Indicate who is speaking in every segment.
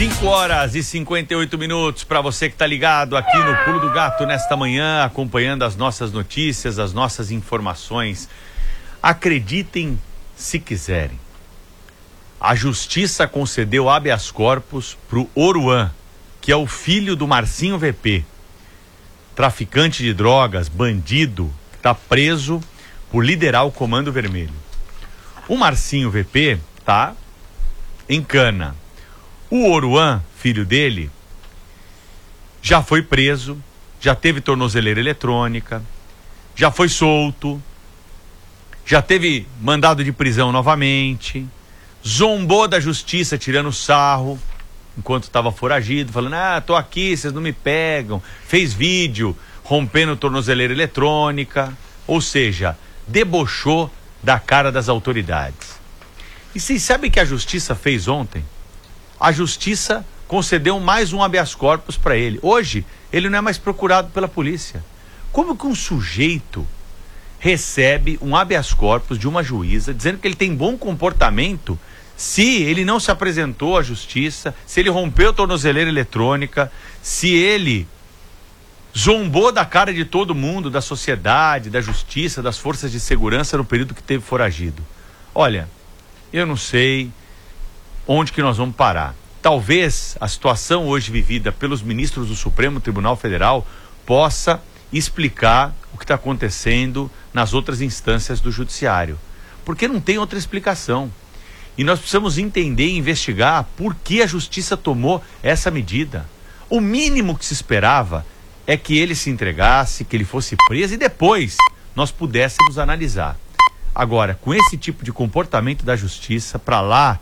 Speaker 1: 5h58 para você que está ligado aqui no Pulo do Gato nesta manhã, acompanhando as nossas notícias, as nossas informações. Acreditem se quiserem. A justiça concedeu habeas corpus para o Oruan, que é o filho do Marcinho VP. Traficante de drogas, bandido, que está preso por liderar o Comando Vermelho. O Marcinho VP está em cana. O Oruan, filho dele, já foi preso, já teve tornozeleira eletrônica, já foi solto, já teve mandado de prisão novamente, zombou da justiça tirando sarro, enquanto estava foragido, falando, tô aqui, vocês não me pegam, fez vídeo rompendo tornozeleira eletrônica, ou seja, debochou da cara das autoridades. E vocês sabem o que a justiça fez ontem? A justiça concedeu mais um habeas corpus para ele. Hoje, ele não é mais procurado pela polícia. Como que um sujeito recebe um habeas corpus de uma juíza dizendo que ele tem bom comportamento se ele não se apresentou à justiça, se ele rompeu a tornozeleira eletrônica, se ele zombou da cara de todo mundo, da sociedade, da justiça, das forças de segurança no período que teve foragido? Olha, eu não sei onde que nós vamos parar. Talvez a situação hoje vivida pelos ministros do Supremo Tribunal Federal possa explicar o que está acontecendo nas outras instâncias do judiciário, porque não tem outra explicação. E nós precisamos entender e investigar por que a justiça tomou essa medida. O mínimo que se esperava é que ele se entregasse, que ele fosse preso e depois nós pudéssemos analisar. Agora, com esse tipo de comportamento da justiça, para lá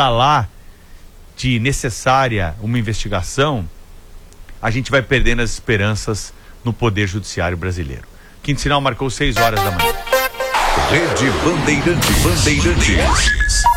Speaker 1: de necessária uma investigação, a gente vai perdendo as esperanças no Poder Judiciário brasileiro. Quinto sinal marcou 6 horas da manhã.
Speaker 2: Rede Bandeirantes.